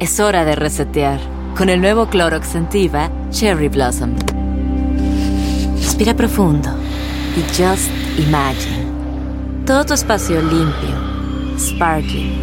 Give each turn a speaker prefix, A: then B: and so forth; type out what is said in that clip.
A: Es hora de resetear con el nuevo Clorox Scentiva Cherry Blossom. Respira profundo y just imagine. Todo tu espacio limpio, sparkling